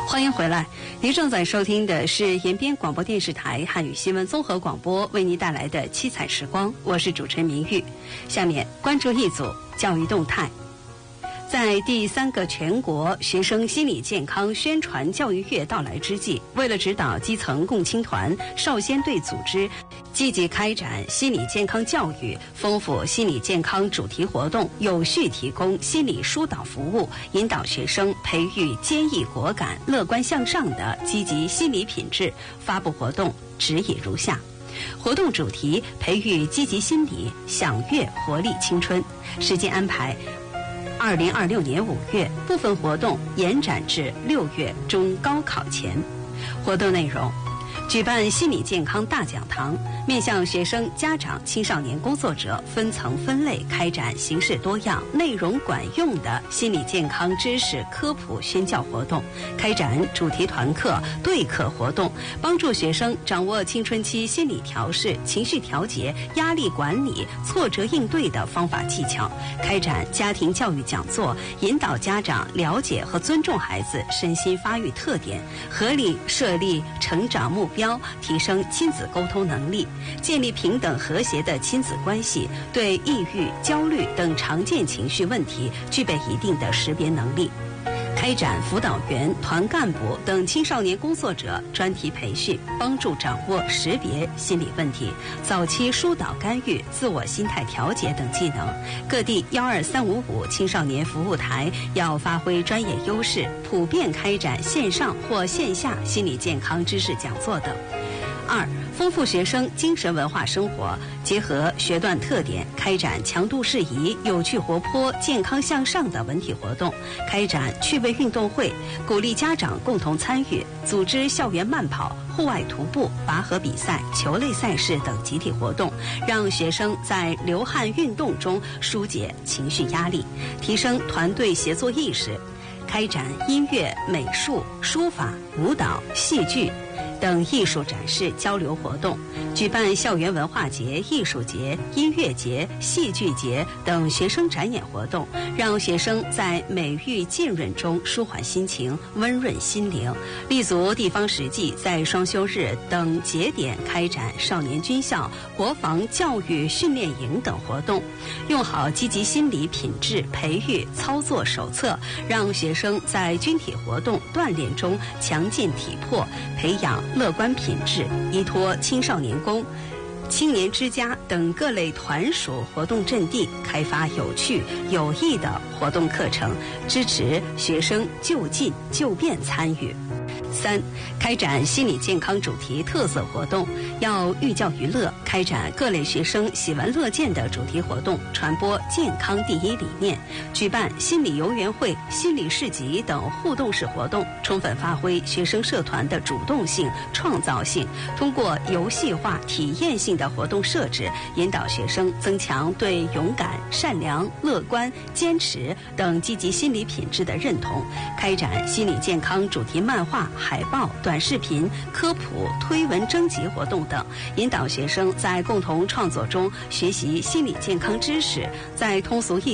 欢迎回来，您正在收听的是延边广播电视台汉语新闻综合广播为您带来的七彩时光，我是主持人明玉。下面关注一组教育动态。在第3个全国学生心理健康宣传教育月到来之际，为了指导基层共青团、少先队组织积极开展心理健康教育，丰富心理健康主题活动，有序提供心理疏导服务，引导学生培育坚毅果敢、乐观向上的积极心理品质，发布活动指引如下。活动主题：培育积极心理，享悦活力青春。时间安排：2026年5月，部分活动延展至6月中高考前。活动内容：举办心理健康大讲堂，面向学生、家长、青少年工作者分层分类开展形式多样、内容管用的心理健康知识科普宣教活动，开展主题团课、对课活动，帮助学生掌握青春期心理调试、情绪调节、压力管理、挫折应对的方法技巧，开展家庭教育讲座，引导家长了解和尊重孩子身心发育特点，合理设立成长目标，提升亲子沟通能力，建立平等和谐的亲子关系，对抑郁、焦虑等常见情绪问题具备一定的识别能力。开展辅导员、团干部等青少年工作者专题培训，帮助掌握识别心理问题、早期疏导干预、自我心态调节等技能。各地12355青少年服务台要发挥专业优势，普遍开展线上或线下心理健康知识讲座等。2、丰富学生精神文化生活，结合学段特点，开展强度适宜、有趣活泼、健康向上的文体活动，开展趣味运动会，鼓励家长共同参与，组织校园慢跑、户外徒步、拔河比赛、球类赛事等集体活动，让学生在流汗运动中疏解情绪压力，提升团队协作意识，开展音乐、美术、书法、舞蹈、戏剧等艺术展示交流活动，举办校园文化节、艺术节、音乐节、戏剧节等学生展演活动，让学生在美育浸润中舒缓心情、温润心灵。立足地方实际，在双休日等节点开展少年军校、国防教育训练营等活动，用好积极心理品质培育操作手册，让学生在军体活动锻炼中强健体魄，培养乐观品质，依托青少年宫、青年之家等各类团属活动阵地，开发有趣有益的活动课程，支持学生就近就便参与。3、开展心理健康主题特色活动，要寓教于乐，开展各类学生喜闻乐见的主题活动，传播健康第一理念，举办心理游园会、心理市集等互动式活动，充分发挥学生社团的主动性、创造性，通过游戏化、体验性的活动设置，引导学生增强对勇敢、善良、乐观、坚持等积极心理品质的认同，开展心理健康主题漫画、海报、短视频、科普、推文征集活动等，引导学生在共同创作中学习心理健康知识，在通俗易